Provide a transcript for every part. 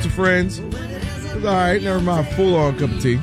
to Friends. It was all right. Never mind, full-on cup of tea.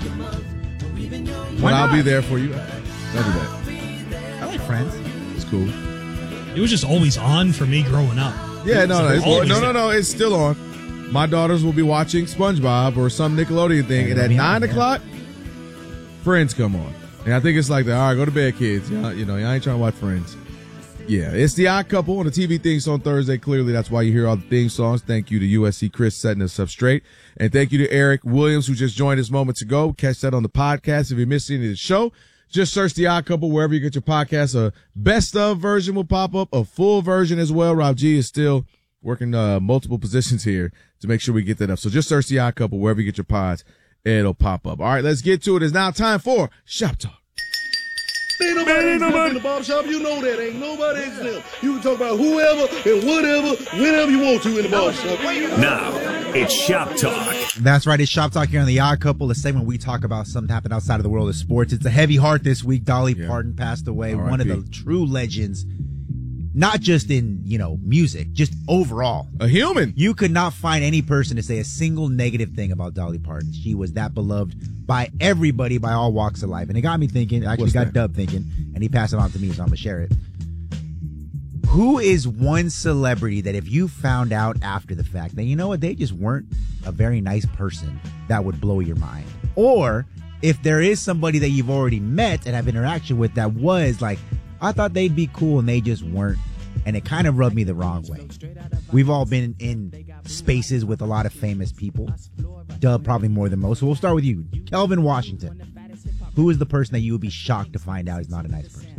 But I'll be there for you. Don't do that. I like Friends. It's cool. It was just always on for me growing up. Yeah, no. It's still on. My daughters will be watching SpongeBob or some Nickelodeon thing, and at 9 o'clock, Friends come on. And I think it's like, all right, go to bed, kids. Y'all ain't trying to watch Friends. Yeah, it's The Odd Couple on the TV things on Thursday. Clearly, that's why you hear all the theme songs. Thank you to USC Chris setting us up straight. And thank you to Eric Williams, who just joined us moments ago. Catch that on the podcast. If you missed any of the show, just search The Odd Couple wherever you get your podcast. A best of version will pop up, a full version as well. Rob G is still working multiple positions here to make sure we get that up. So just search The Odd Couple wherever you get your pods. It'll pop up. All right, let's get to it. It's now time for Shop Talk. Ain't nobody in the barbershop. You know that. Ain't nobody exempt. You can talk about whoever and whatever, whenever you want to in the barbershop. Now, it's Shop Talk. That's right. It's Shop Talk here on The Odd Couple, the segment we talk about something happened outside of the world of sports. It's a heavy heart this week. Dolly Parton passed away. R.I.P. One of the true legends, not just in, music, just overall. A human. You could not find any person to say a single negative thing about Dolly Parton. She was that beloved by everybody, by all walks of life. And it got me thinking, actually got Dub thinking, and he passed it on to me, so I'm going to share it. Who is one celebrity that if you found out after the fact that, you know what, they just weren't a very nice person, that would blow your mind? Or if there is somebody that you've already met and have interaction with that was like, I thought they'd be cool and they just weren't, and it kind of rubbed me the wrong way. We've all been in spaces with a lot of famous people. Dub probably more than most. So we'll start with you. Kelvin Washington. Who is the person that you would be shocked to find out is not a nice person?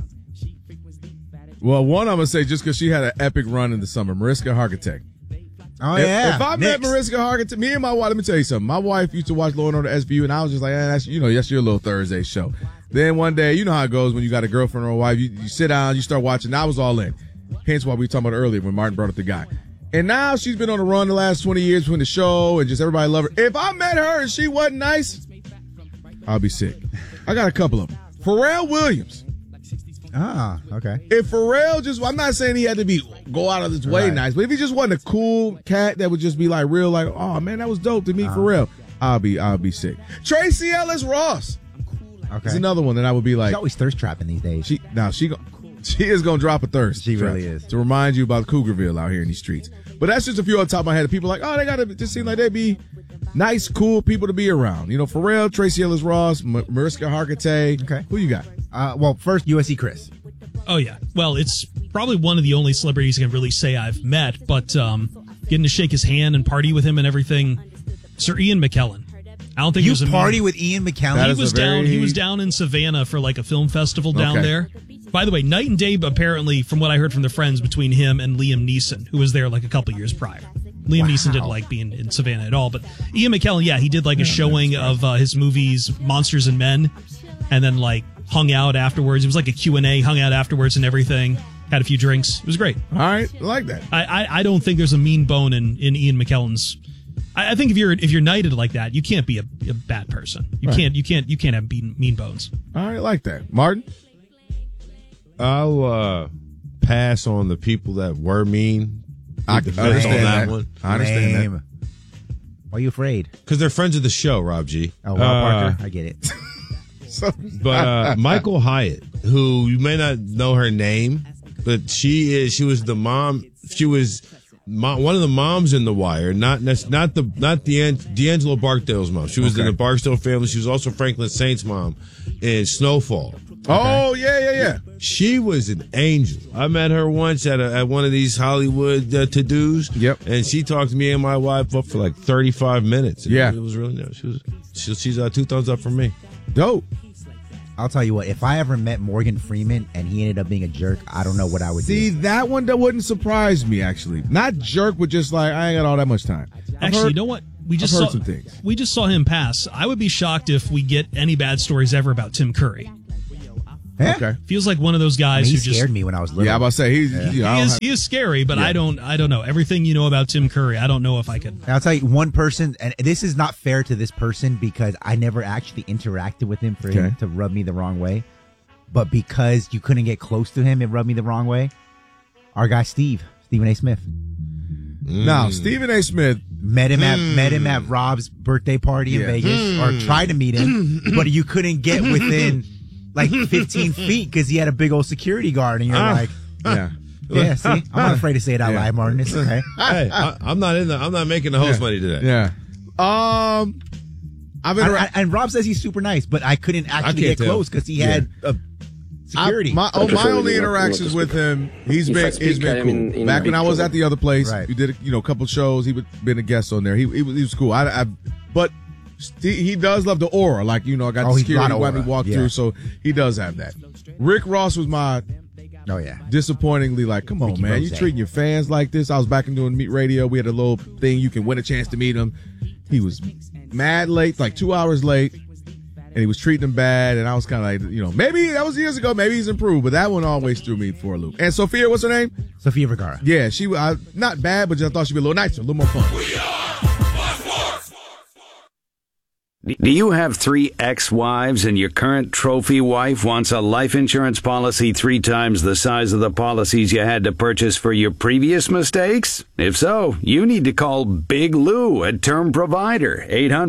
Well, one I'm going to say just because she had an epic run in the summer, Mariska Hargitay. Oh, yeah. If I met Mariska Hargitay, me and my wife, let me tell you something. My wife used to watch Law & Order SVU, and I was just like, that's your little Thursday show. Then one day, you know how it goes when you got a girlfriend or a wife. You sit down, you start watching. I was all in. Hence why we were talking about earlier when Martin brought up the guy. And now she's been on the run the last 20 years between the show and just everybody love her. If I met her and she wasn't nice, I'll be sick. I got a couple of them. Pharrell Williams. Ah, okay. If Pharrell I'm not saying he had to go out of his way nice, but if he just wasn't a cool cat that would just be like real, like, oh man, that was dope to meet Pharrell, I'll be sick. Tracy Ellis Ross. Okay. It's another one that I would be like. She's always thirst trapping these days. She is going to drop a thirst. She really is. To remind you about Cougarville out here in these streets. But that's just a few on top of my head. People are like, oh, they got to just seem like they'd be nice, cool people to be around. Pharrell, Tracy Ellis Ross, Mariska Hargitay. Okay. Who you got? Well, first, USC Chris. Oh, yeah. Well, it's probably one of the only celebrities I can really say I've met, but getting to shake his hand and party with him and everything, Sir Ian McKellen. I don't think you it was party with Ian McKellen. He was down in Savannah for like a film festival down there. By the way, night and day, apparently, from what I heard from the friends, between him and Liam Neeson, who was there like a couple years prior. Liam Neeson didn't like being in Savannah at all, but Ian McKellen, he did like a showing of his movies Monsters and Men, and then like hung out afterwards. It was like a Q&A, hung out afterwards and everything. Had a few drinks. It was great. All right, I like that. I don't think there's a mean bone in Ian McKellen's. I think if you're knighted like that, you can't be a bad person. You can't have mean bones. All right, I like that. Martin? I'll pass on the people that were mean. I understand that one. I understand that. Why are you afraid? Because they're friends of the show, Rob G. Oh, well, Parker, I get it. But Michael Hyatt, who you may not know her name, but she was the mom. She was one of the moms in The Wire, not D'Angelo Barksdale's mom. She was in the Barksdale family. She was also Franklin Saint's mom in Snowfall. Oh, yeah. She was an angel. I met her once at one of these Hollywood to-dos. Yep. And she talked to me and my wife up for like 35 minutes. And it was really nice. She's 2 thumbs up from me. Dope. I'll tell you what, if I ever met Morgan Freeman and he ended up being a jerk, I don't know what I would do. See, that one that wouldn't surprise me, actually. Not jerk, but just like, I ain't got all that much time. You know what? We just heard some things. We just saw him pass. I would be shocked if we get any bad stories ever about Tim Curry. Yeah. Okay. Feels like one of those guys he who scared me when I was little. Yeah, I'm about to say he is scary, but I don't know everything you know about Tim Curry. I don't know if I could. And I'll tell you one person, and this is not fair to this person because I never actually interacted with him for him to rub me the wrong way. But because you couldn't get close to him, it rubbed me the wrong way. Our guy Stephen A. Smith. Now, Stephen A. Smith, Met him at Rob's birthday party in Vegas, or tried to meet him, but you couldn't get within like 15 feet because he had a big old security guard, and you're like, yeah, see, I'm not afraid to say it out loud, Martin. It's okay. Hey, I'm not making the host money today. Yeah. And Rob says he's super nice, but I couldn't actually get close because he had a security. My only interactions with him, he's been cool. Back when I was at the other place, we did a couple shows. He been a guest on there. He was cool. But he does love the aura. Like, I got the security when we walk through, so he does have that. Rick Ross was my disappointingly like, come on, man, you treating your fans like this. I was back in doing Meet Radio. We had a little thing you can win a chance to meet him. He was mad late, like 2 hours late, and he was treating them bad. And I was kind of like, maybe that was years ago. Maybe he's improved, but that one always threw me for a loop. And Sophia, what's her name? Sofia Vergara. Yeah, she not bad, but just thought she'd be a little nicer, a little more fun. Do you have 3 ex-wives and your current trophy wife wants a life insurance policy 3 times the size of the policies you had to purchase for your previous mistakes? If so, you need to call Big Lou at Term Provider,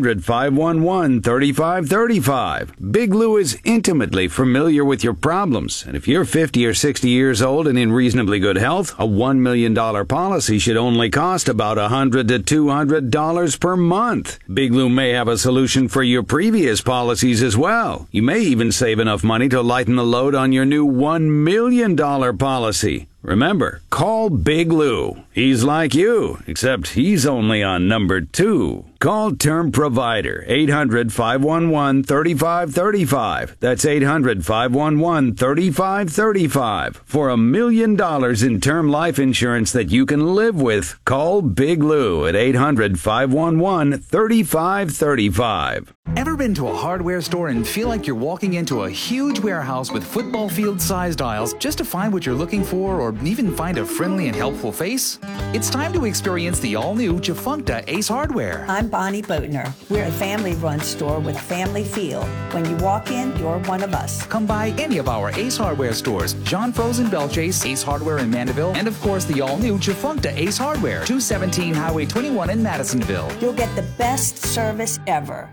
800-511-3535. Big Lou is intimately familiar with your problems, and if you're 50 or 60 years old and in reasonably good health, a $1 million policy should only cost about $100 to $200 per month. Big Lou may have a solution for your previous policies as well. You may even save enough money to lighten the load on your new $1 million policy. Remember, call Big Lou. He's like you, except he's only on number 2. Call Term Provider, 800-511-3535. That's 800-511-3535. For $1 million in term life insurance that you can live with, call Big Lou at 800-511-3535. Ever been to a hardware store and feel like you're walking into a huge warehouse with football field-sized aisles just to find what you're looking for or even find a friendly and helpful face? It's time to experience the all-new Jafuncta Ace Hardware. I'm Bonnie Boatner. We're a family-run store with family feel. When you walk in, you're one of us. Come by any of our Ace Hardware stores, John Frozen Belchase, Ace Hardware in Mandeville, and of course the all-new Jafuncta Ace Hardware, 217 Highway 21 in Madisonville. You'll get the best service ever.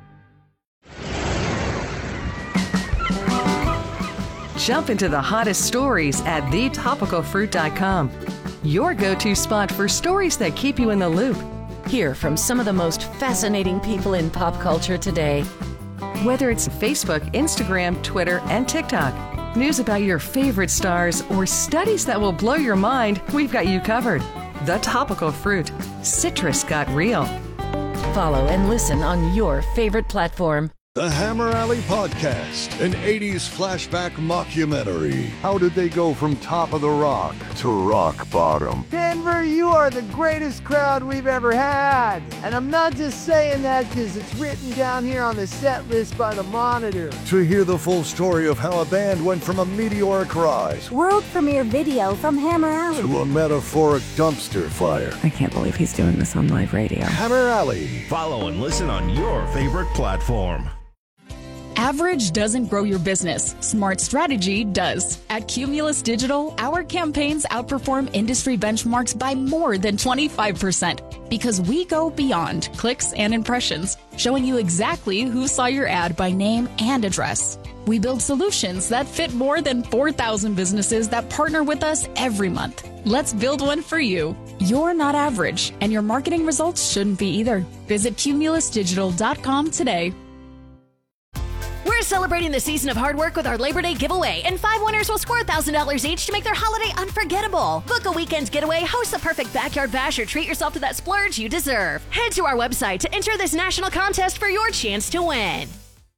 Jump into the hottest stories at thetopicalfruit.com. Your go-to spot for stories that keep you in the loop. Hear from some of the most fascinating people in pop culture today. Whether it's Facebook, Instagram, Twitter, and TikTok, news about your favorite stars, or studies that will blow your mind, we've got you covered. The Topical Fruit. Citrus got real. Follow and listen on your favorite platform. The Hammer Alley Podcast, an 80s flashback mockumentary. How did they go from top of the rock to rock bottom? Denver, you are the greatest crowd we've ever had. And I'm not just saying that because it's written down here on the set list by the Monitor. To hear the full story of how a band went from a meteoric rise, world premiere video from Hammer Alley, to a metaphoric dumpster fire. I can't believe he's doing this on live radio. Hammer Alley. Follow and listen on your favorite platform. Average doesn't grow your business. Smart strategy does. At Cumulus Digital, our campaigns outperform industry benchmarks by more than 25% because we go beyond clicks and impressions, showing you exactly who saw your ad by name and address. We build solutions that fit more than 4,000 businesses that partner with us every month. Let's build one for you. You're not average, and your marketing results shouldn't be either. Visit cumulusdigital.com today. We're celebrating the season of hard work with our Labor Day giveaway, and 5 winners will score $1,000 each to make their holiday unforgettable. Book a weekend's getaway, host the perfect backyard bash, or treat yourself to that splurge you deserve. Head to our website to enter this national contest for your chance to win.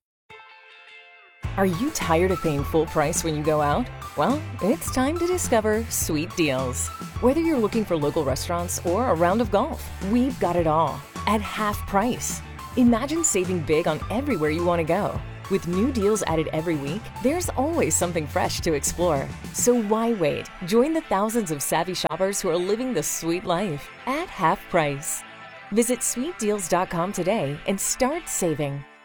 Are you tired of paying full price when you go out? Well, it's time to discover Sweet Deals. Whether you're looking for local restaurants or a round of golf, we've got it all at half price. Imagine saving big on everywhere you want to go. With new deals added every week, there's always something fresh to explore. So why wait? Join the thousands of savvy shoppers who are living the sweet life at half price. Visit sweetdeals.com today and start saving.